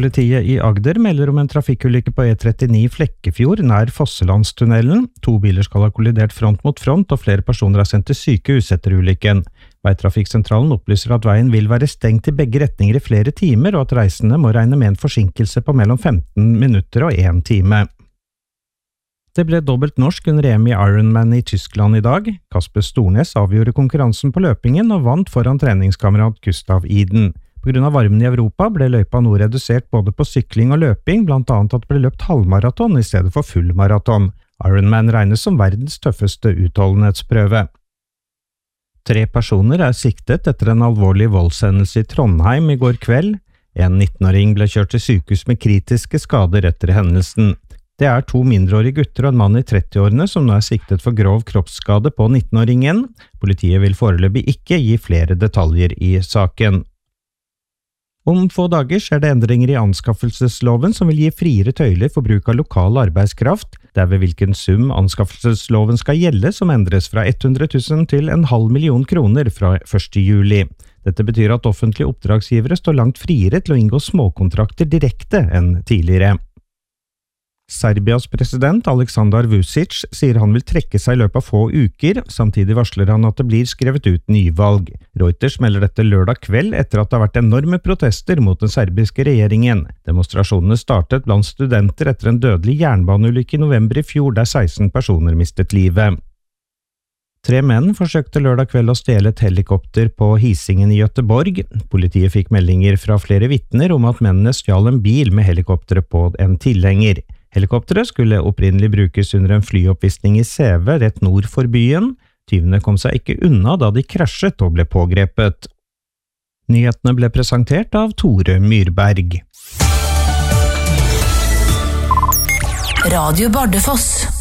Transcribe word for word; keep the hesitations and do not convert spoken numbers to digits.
Politiet i Agder melder om en trafikkulykke på E trettini Flekkefjord nær Fosselandstunnelen. To biler skal ha kollidert front mot front, og flere personer er sendt til sykehus etter ulykken. Veitrafikksentralen opplyser at veien vil være stengt i begge retninger i flere timer, og at reisende må regne med en forsinkelse på mellom femten minutter og en time. Det ble dobbelt norsk under E M i Ironman i Tyskland i dag. Kasper Stornes avgjorde konkurransen på løpingen og vant foran treningskamerat Gustav Iden. På grunn av varmen i Europa ble løypa nå redusert både på sykling og løping, blant annet at det ble løpt halvmaraton i stedet for full maraton. Ironman regnes som verdens tøffeste utholdenhetsprøve. Tre personer er siktet etter en alvorlig voldshendelse i Trondheim i går kveld. En nittenåring ble kjørt til sykehus med kritiske skader etter hendelsen. Det er to mindreårige gutter og en mann i trettiårene som nå er siktet for grov kroppsskade på nittenåringen. Politiet vil foreløpig ikke gi flere detaljer i saken. Om få dager skjer det endringer i anskaffelsesloven som vil gi friere tøyler for bruk av lokal arbeidskraft. Det er ved hvilken sum anskaffelsesloven skal gjelde som endres fra hundre tusen til en halv million kroner fra første juli. Dette betyr at offentlige oppdragsgivere står langt friere til å inngå småkontrakter direkte enn tidligere. Serbias president Aleksandar Vučić sier han vil trekke seg i løpet av få uker, samtidig varsler han at det blir skrevet ut nyvalg. Reuters melder dette lørdag kveld etter at det har vært enorme protester mot den serbiske regjeringen. Demonstrasjonene startet blant studenter etter en dødelig jernbaneulykke i november i fjor der seksten personer mistet livet. Tre menn forsøkte lørdag kveld å stjele et helikopter på Hisingen i Göteborg. Politiet fikk meldinger fra flere vitner om at mennene stjal en bil med helikopteret på en tilhenger. Helikopteret skulle opprinnelig brukes under en flyoppvisning i Säve rett nord for byen. Tyvene kom seg ikke unna da de krasjet og ble pågrepet. Nyhetene ble presentert av Tore Myrberg. Radio Bardufoss.